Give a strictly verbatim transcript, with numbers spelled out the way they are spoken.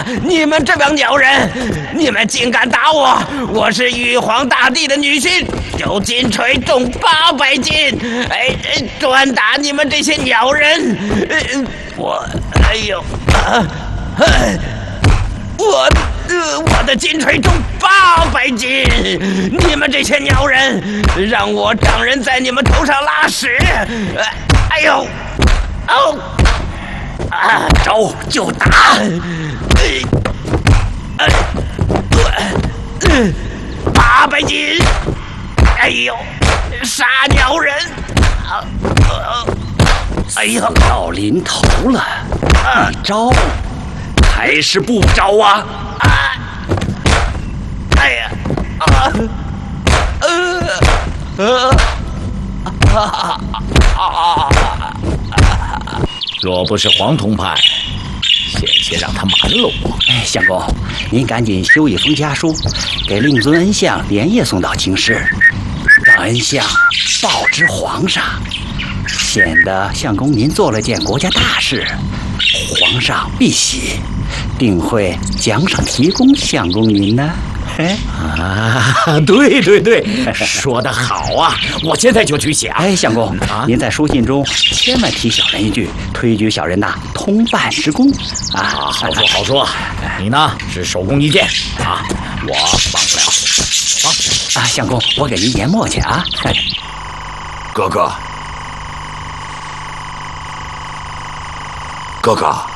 你们这帮鸟人，你们竟敢打我！我是玉皇大帝的女婿，有金锤重八百斤，哎哎，专打你们这些鸟人！呃、我，哎呦，啊，哎，我。呃，我的金锤重八百斤，你们这些鸟人，让我丈人在你们头上拉屎！呃、哎呦，哦，啊，招就打！呃，呃，八百斤！哎呦，杀鸟人！啊，呃，哎呦， 到临头了，啊，你招还是不招啊？ 啊！哎呀！啊！呃呃啊啊！ 若不是黄铜派，险些让他瞒了我。 哎，相公，您赶紧修一封家书，给令尊恩相连夜送到京师，让恩相报知皇上，显得相公您做了件国家大事，皇上必喜。定会奖赏提供相公您呢。哎啊，对对对，说得好啊！我现在就去写。 哎，相公，啊、您在书信中千万提小人一句，推举小人呐通办之功啊！ 啊，好说好说。你呢是手工一件啊，我帮不了。帮啊，相公，我给您研墨去啊。 哥哥，哥哥。